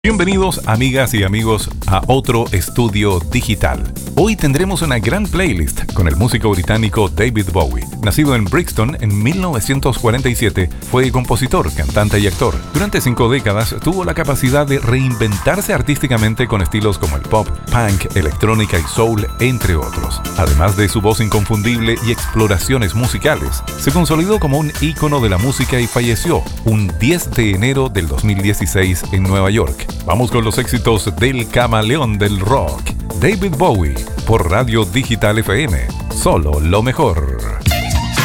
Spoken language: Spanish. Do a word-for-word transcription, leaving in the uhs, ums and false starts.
Bienvenidos amigas y amigos a otro estudio digital. Hoy tendremos una gran playlist con el músico británico David Bowie. Nacido en Brixton en mil novecientos cuarenta y siete, fue compositor, cantante y actor. Durante cinco décadas tuvo la capacidad de reinventarse artísticamente con estilos como el pop, punk, electrónica y soul, entre otros. Además de su voz inconfundible y exploraciones musicales, se consolidó como un ícono de la música y falleció un diez de enero del dos mil dieciséis en Nueva York. Vamos con los éxitos del camaleón del rock, David Bowie, por Radio Digital F M. Solo lo mejor.